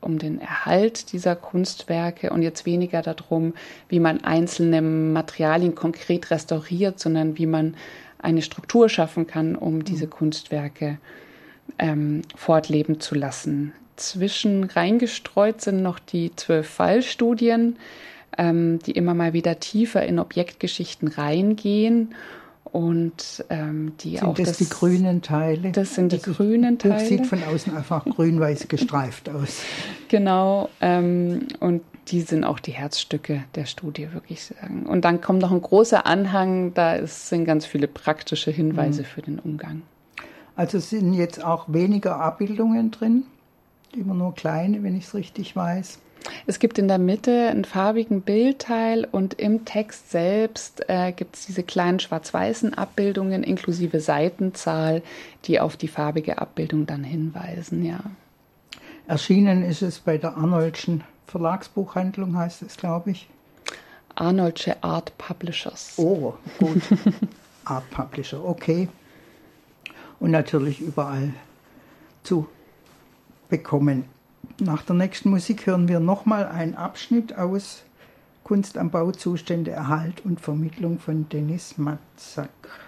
um den Erhalt dieser Kunstwerke und jetzt weniger darum, wie man einzelne Materialien konkret restauriert, sondern wie man eine Struktur schaffen kann, um diese Kunstwerke fortleben zu lassen. Zwischen reingestreut sind noch die 12 Fallstudien, die immer mal wieder tiefer in Objektgeschichten reingehen und die sind auch die grünen Teile? Das sind die grünen Teile. Das sieht von außen einfach grün-weiß gestreift aus. Genau, und die sind auch die Herzstücke der Studie, würde ich sagen. Und dann kommt noch ein großer Anhang, sind ganz viele praktische Hinweise für den Umgang. Also sind jetzt auch weniger Abbildungen drin, immer nur kleine, wenn ich es richtig weiß. Es gibt in der Mitte einen farbigen Bildteil und im Text selbst gibt es diese kleinen schwarz-weißen Abbildungen inklusive Seitenzahl, die auf die farbige Abbildung dann hinweisen, ja. Erschienen ist es bei der Arnoldschen Verlagsbuchhandlung, heißt es, glaube ich. Arnoldsche Art Publishers. Oh, gut. Art Publisher, okay. Und natürlich überall zu bekommen. Nach der nächsten Musik hören wir nochmal einen Abschnitt aus Kunst am Bau, Zustände, Erhalt und Vermittlung von Denis Matzak.